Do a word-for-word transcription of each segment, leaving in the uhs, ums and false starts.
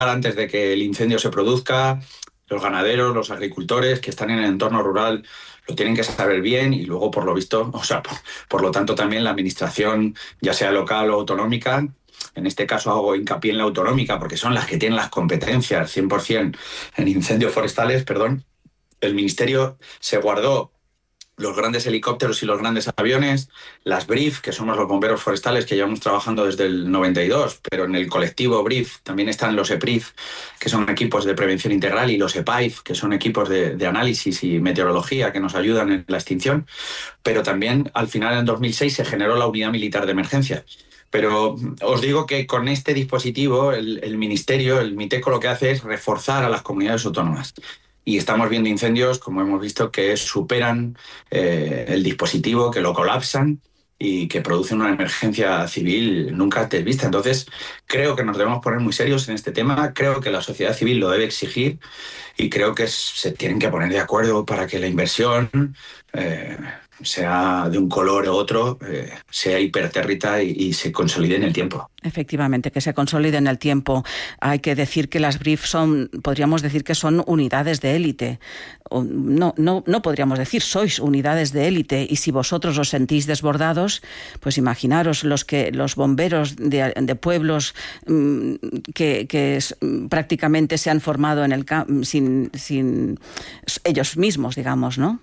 antes de que el incendio se produzca. Los ganaderos, los agricultores que están en el entorno rural lo tienen que saber bien y luego, por lo visto, o sea, por, por lo tanto también la administración, ya sea local o autonómica, en este caso hago hincapié en la autonómica porque son las que tienen las competencias cien por ciento en incendios forestales, perdón, el ministerio se guardó los grandes helicópteros y los grandes aviones, las B R I F, que somos los bomberos forestales que llevamos trabajando desde el noventa y dos, pero en el colectivo B R I F también están los E P R I F, que son equipos de prevención integral, y los E P A I F, que son equipos de, de análisis y meteorología que nos ayudan en la extinción, pero también al final en dos mil seis se generó la unidad militar de emergencia. Pero os digo que con este dispositivo el, el ministerio, el MITECO, lo que hace es reforzar a las comunidades autónomas. Y estamos viendo incendios, como hemos visto, que superan eh, el dispositivo, que lo colapsan y que producen una emergencia civil nunca antes vista. Entonces, creo que nos debemos poner muy serios en este tema, creo que la sociedad civil lo debe exigir y creo que se tienen que poner de acuerdo para que la inversión, eh, sea de un color u otro, eh, sea hipertérrita y, y se consolide en el tiempo. Efectivamente, que se consolide en el tiempo. Hay que decir que las B R I F son, podríamos decir que son unidades de élite. No, no, no podríamos decir, sois unidades de élite, y si vosotros os sentís desbordados, pues imaginaros los que los bomberos de, de pueblos mmm, que, que es, prácticamente se han formado en el sin, sin ellos mismos, digamos, ¿no?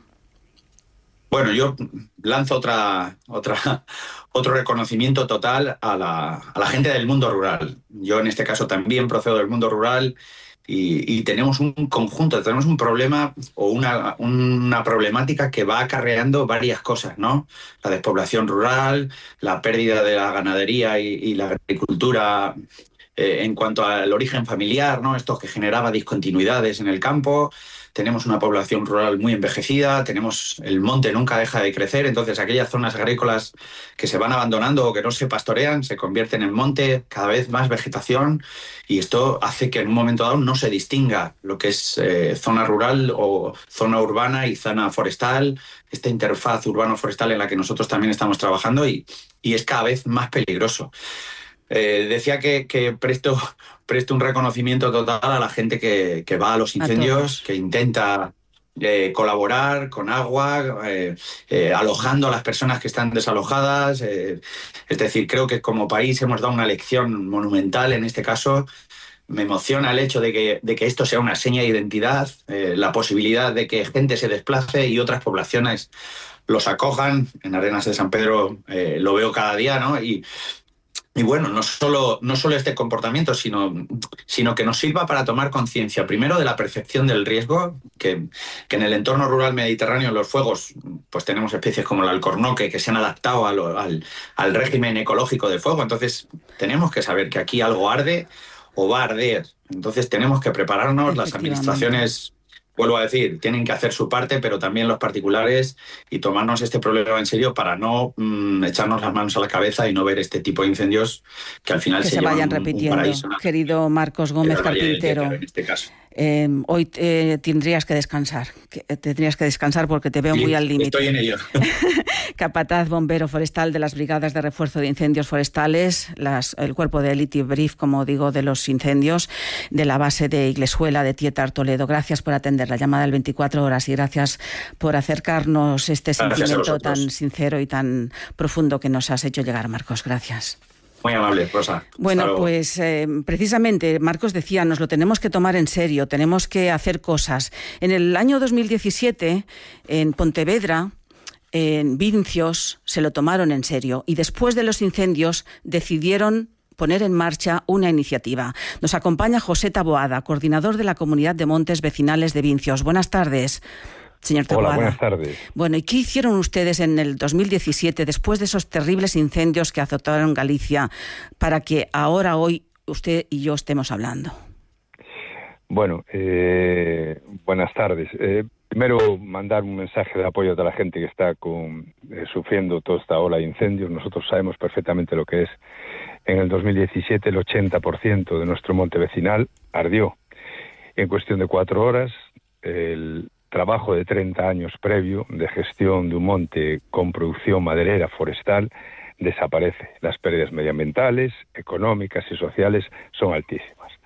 Bueno, yo lanzo otra, otra, otro reconocimiento total a la, a la gente del mundo rural. Yo en este caso también procedo del mundo rural y, y tenemos un conjunto, tenemos un problema o una, una problemática que va acarreando varias cosas, ¿no? La despoblación rural, la pérdida de la ganadería y, y la agricultura eh, en cuanto al origen familiar, ¿no? Esto que generaba discontinuidades en el campo. Tenemos una población rural muy envejecida, tenemos el monte nunca deja de crecer, entonces aquellas zonas agrícolas que se van abandonando o que no se pastorean se convierten en monte, cada vez más vegetación, y esto hace que en un momento dado no se distinga lo que es eh, zona rural o zona urbana y zona forestal, esta interfaz urbano-forestal en la que nosotros también estamos trabajando, y, y es cada vez más peligroso. Eh, decía que, que presto, presto un reconocimiento total a la gente que, que va a los incendios, que intenta eh, colaborar con agua, eh, eh, alojando a las personas que están desalojadas. Eh, es decir, creo que como país hemos dado una lección monumental en este caso. Me emociona el hecho de que, de que esto sea una seña de identidad, eh, la posibilidad de que gente se desplace y otras poblaciones los acojan. En Arenas de San Pedro eh, lo veo cada día, ¿no? Y Y bueno, no solo, no solo este comportamiento, sino, sino que nos sirva para tomar conciencia, primero, de la percepción del riesgo, que, que en el entorno rural mediterráneo, en los fuegos, pues tenemos especies como el alcornoque que se han adaptado a lo, al, al régimen ecológico de fuego. Entonces, tenemos que saber que aquí algo arde o va a arder. Entonces, tenemos que prepararnos, las administraciones, vuelvo a decir, tienen que hacer su parte, pero también los particulares, y tomarnos este problema en serio para no mmm, echarnos las manos a la cabeza y no ver este tipo de incendios que al final que se, se vayan llevan repitiendo. Un paraíso, ¿no? Querido Marcos Gómez Carpintero, en este caso. Eh, hoy eh, tendrías que descansar, que, eh, tendrías que descansar porque te veo Sí, muy al límite. Estoy en ello. Capataz bombero forestal de las Brigadas de Refuerzo de Incendios Forestales, las, el cuerpo de élite B R I F, como digo, de los incendios, de la base de Iglesuela de Tietar, Toledo. Gracias por atender la llamada del veinticuatro horas y gracias por acercarnos este Gracias sentimiento tan sincero y tan profundo que nos has hecho llegar, Marcos. Gracias. Muy amable, Rosa. Bueno, pues eh, precisamente, Marcos decía, nos lo tenemos que tomar en serio, tenemos que hacer cosas. En el año dos mil diecisiete, en Pontevedra, en Vincios, se lo tomaron en serio y después de los incendios decidieron poner en marcha una iniciativa. Nos acompaña José Taboada, coordinador de la Comunidad de Montes Vecinales de Vincios. Buenas tardes. Señor Taboada. Hola, buenas tardes. Bueno, ¿y qué hicieron ustedes en el dos mil diecisiete, después de esos terribles incendios que azotaron Galicia, para que ahora, hoy, usted y yo estemos hablando? Bueno, eh, buenas tardes. Eh, primero, mandar un mensaje de apoyo a toda la gente que está con, eh, sufriendo toda esta ola de incendios. Nosotros sabemos perfectamente lo que es. En el dos mil diecisiete, el ochenta por ciento de nuestro monte vecinal ardió. En cuestión de cuatro horas, el trabajo de treinta años previo de gestión de un monte con producción maderera forestal desaparece. Las pérdidas medioambientales, económicas y sociales son altísimas.